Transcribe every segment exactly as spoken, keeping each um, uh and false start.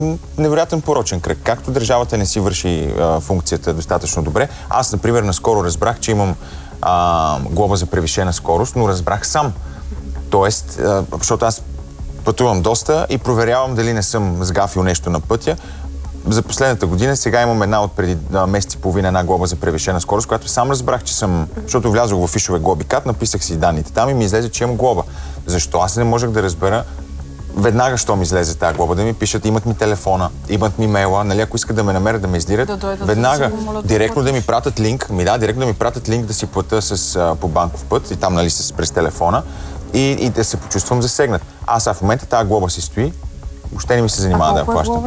невероятен порочен кръг. Както държавата не си върши а, функцията достатъчно добре. Аз, например, наскоро разбрах, че имам а, глоба за превишена скорост, но разбрах сам. Тоест, а, защото аз пътувам доста и проверявам дали не съм сгафил нещо на пътя. За последната година сега имам една от преди месец и половина една глоба за превишена скорост, която сам разбрах, че съм, защото влязох в фишове глобикат, написах си данните там и ми излезе, че имам глоба. Защо? Аз не можех да разбера веднага, що ми излезе тази глоба, да ми пишат, имат ми телефона, имат ми мейла, нали, ако искат да ме намерят, да ме издират, да дойдат, веднага, да директно да ми пратят линк, ми да, директно да ми пратят линк да си плата с, а, по банков път и там, нали, с, през телефона и, и да се почувствам засегнат. Аз а в момента тази глоба си стои, въобще не ми се занимава да я плащам.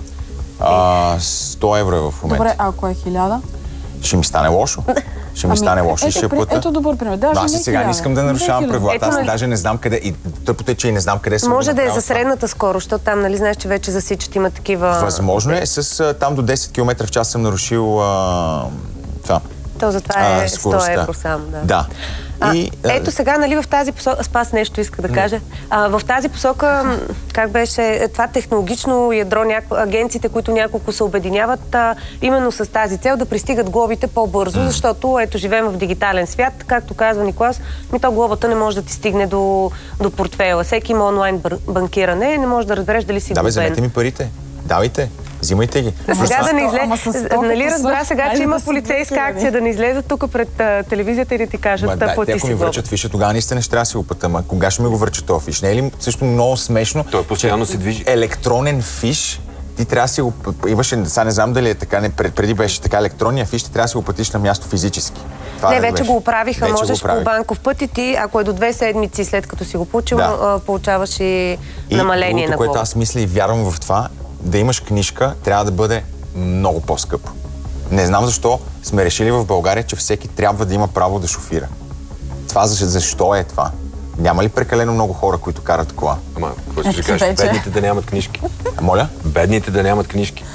А, сто евро е в момента. Добре, а ако е хиляда? Ще ми стане лошо. Ще ми ами, стане лошо и ще плата. Ето добър пример. Даже аз не сега не искам да нарушавам правилата. Аз нали... даже не знам къде. И тъпото е, че и не знам къде съм. Може да е за средната скорост, защото там, нали, знаеш, че вече засичат, има такива... Възможно е. С там до десет километра в час съм нарушил а, това. То затова е сто евро сам, да. Да. А, и, ето сега, нали, в тази посока, Спас нещо иска да каже, а, в тази посока, как беше, това технологично ядро, няко... агенциите, които няколко се обединяват, а, именно с тази цел да пристигат глобите по-бързо, mm. защото, ето, живеем в дигитален свят, както казва Николас, ми то глобата не може да ти стигне до, до портфейла. Всеки има онлайн банкиране, не може да разбереш дали си глобен. Да, бе, вземете вземете ми парите. Давайте. Взимайте ги. Сега да не излезе. Нали разбра сега, че има полицейска акция, да не излезат тук пред а, телевизията и да ти кажат, да, плати си. Ако ми връчат фиша, тогава наистина ще трябва да си го платя. Кога ще ми го връчат този фиш? Не е ли също много смешно? Той постоянно се движи. Електронен фиш, ти трябва да си го... Имаше, сега не знам дали е така, не, преди беше така, електронния фиш, ти трябва да си го платиш на място физически. Това не, вече го оправиха, вече можеш го по банков път и ти, ако е до две седмици след като си го получил, да. получаваш и, и намаление на глоба. Което аз мисля и вярвам в това, да имаш книжка, трябва да бъде много по-скъпо. Не знам защо сме решили в България, че всеки трябва да има право да шофира. Това защо е това? Няма ли прекалено много хора, които карат кола? Ама, какво ще кажеш? Бедните да нямат книжки. А, моля? Бедните да нямат книжки.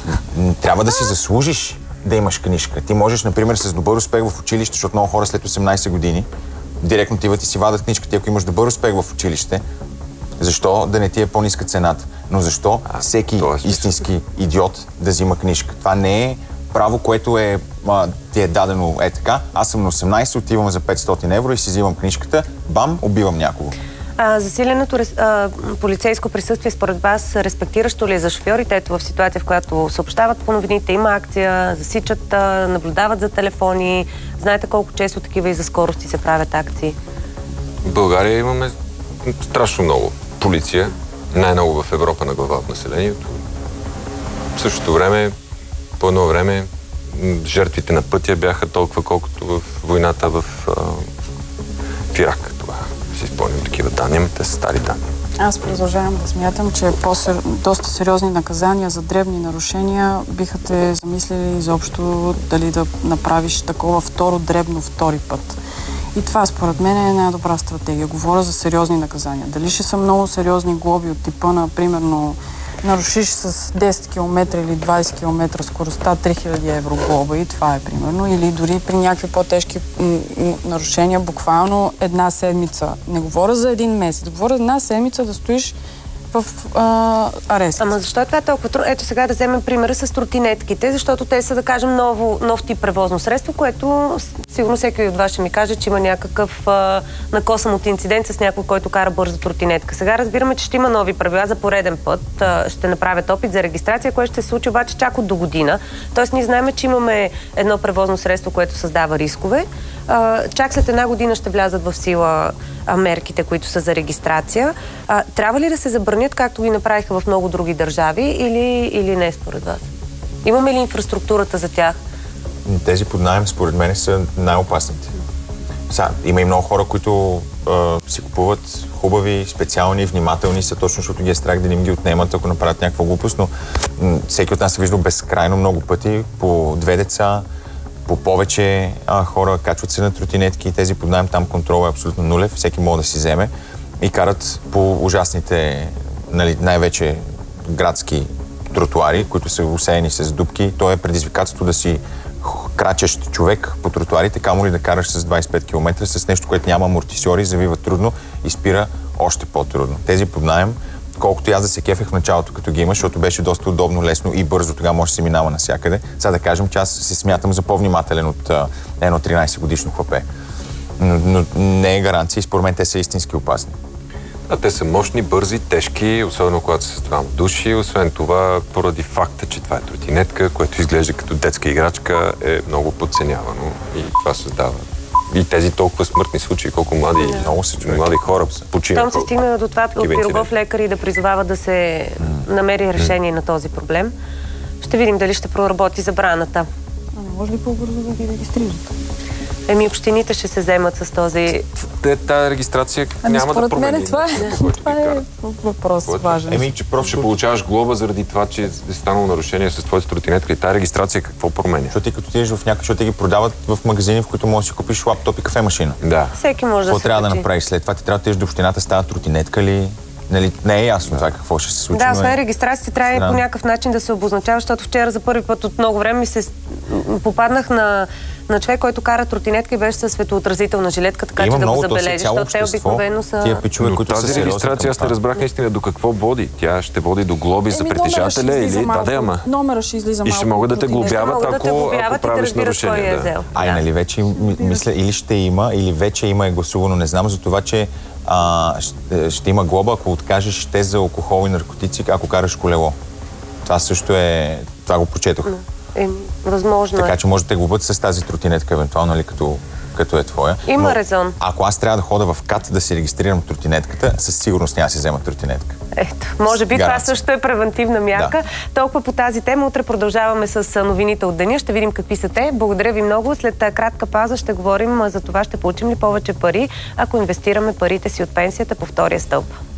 Трябва да си заслужиш да имаш книжка. Ти можеш, например, с добър успех в училище, защото много хора след осемнайсет години директно отиват и си вадат книжка. Ти, ако имаш добър успех в училище, защо да не ти е по-ниска цената? Но защо а, всеки е истински идиот да взима книжка? Това не е право, което е, а, ти е дадено е така. Аз съм на осемнайсет, отивам за петстотин евро и си взимам книжката, бам, убивам някого. А, засиленото а, полицейско присъствие според вас респектиращо ли е за шофьорите? Ето в ситуация, в която съобщават по новините, има акция, засичат, а, наблюдават за телефони. Знаете колко често такива и за скорости се правят акции? В България имаме страшно много полиция, най-много в Европа на глава от населението. В същото време, по едно време, жертвите на пътя бяха толкова, колкото в войната в, а, в Ирак. Това си спомням такива данни, те са стари данни. Аз продължавам да смятам, че доста сериозни наказания за дребни нарушения биха те замислили изобщо дали да направиш такова второ дребно втори път. И това, според мен, е една добра стратегия. Говоря за сериозни наказания. Дали ще са много сериозни глоби от типа на, примерно, нарушиш с десет километра или двайсет километра скоростта три хиляди евро глоба и това е примерно. Или дори при някакви по-тежки нарушения, буквално една седмица. Не говоря за един месец, говоря една седмица да стоиш в а, арест. Ама защо е това толкова трудно? Ето сега да вземем примера с тротинетките, защото те са, да кажем, ново, нов тип превозно средство, което сигурно всеки от вас ще ми каже, че има някакъв а, накосан от инцидент с някой, който кара бърза тротинетка. Сега разбираме, че ще има нови правила за пореден път. А, ще направят опит за регистрация, което ще се случи обаче чак от до година. Тоест ние знаем, че имаме едно превозно средство, което създава рискове. А, чак след една година ще влязат в сила а, мерките, които са за регистрация. А, трябва ли да се забранят, както ги направиха в много други държави, или, или не според вас? Имаме ли инфраструктурата за тях? Тези под наем, според мен, са най-опасните. Са, има и много хора, които а, си купуват хубави, специални, внимателни са, точно защото ги е страх да не им ги отнемат, ако направят някаква глупост, но м- всеки от нас се вижда безкрайно много пъти, по две деца, по повече а, хора качват се на тротинетки и тези под наем, там контрол е абсолютно нулев, всеки може да си вземе и карат по ужасните, нали, най-вече градски тротуари, които са усеяни с дупки. То е предизвикателство да си крачещ човек по тротуарите, камо ли да караш с двайсет и пет километра с нещо, което няма амортисьори, завива трудно и спира още по-трудно. Тези под наем колкото и аз да се кефех в началото, като ги имаш, защото беше доста удобно, лесно и бързо, тогава може да се минава навсякъде. Сега да кажем, че аз се смятам за по-внимателен от а, едно тринайсет годишно хлапе. Но, но не е гаранция и според мен те са истински опасни. А те са мощни, бързи, тежки, особено когато са с двама души. Освен това, поради факта, че това е тротинетка, което изглежда като детска играчка, е много подценявано и това създава. И тези толкова смъртни случаи, колко млади, да. много се човек, млади хора починат. Там се стигна до това от Пирогов лекари да призовават да се mm. намери решение mm. на този проблем. Ще видим дали ще проработи забраната. А не може ли по-бързо да ги регистрират? Еми, общините ще се вземат с този... Те, тази регистрация ами, няма да промени. Мен, това е, това е въпрос важен. Еми, че просто ще получаваш глоба заради това, че е станало нарушение с твоята тротинетка и тази регистрация какво променя? Защото ти като отидеш в някакъв, защото те ги продават в магазини, в които можеш да си купиш лаптоп и кафемашина. Да. Всеки може да какво се трябва качи. да направиш след това? Ти трябва да отидеш до общината, става тротинетка ли? Нали, не е ясно да. това какво ще се случи. Да, е... освен регистрация трябва и по някакъв начин да се обозначава, защото вчера за първи път от много време ми се попаднах на, на човек, който кара тротинетка и беше със светоотразителна жилетка, така че да го забележи, защото те обикновено са... Тия пичове, но които тази са регистрация аз не разбрах наистина до какво води. Тя ще води до глоби за притежателя или... Да, да, ама. Номера ще излиза малко. И ще могат да те глобяват, ако, ако, ако правиш нарушение. Да. Е Ай, нали вече мисля, или ще има, или вече има е гласувано, не знам, за това, че а, ще, ще има глоба, ако откажеш тест за алкохол и наркотици, ако караш колело. Това също е... Това го прочетох. Е, възможно така е. че може да те глобят с тази тротинетка, евентуално, нали, като, като е твоя. Има но, резон. Ако аз трябва да хода в КАТ да си регистрирам тротинетката, със сигурност няма да си взема тротинетка. Ето, може би Гаранция. Това също е превентивна мярка. Да. Толкова по тази тема. Утре продължаваме с новините от деня. Ще видим какви са те. Благодаря ви много. След кратка пауза ще говорим за това, ще получим ли повече пари, ако инвестираме парите си от пенсията по втория стълб.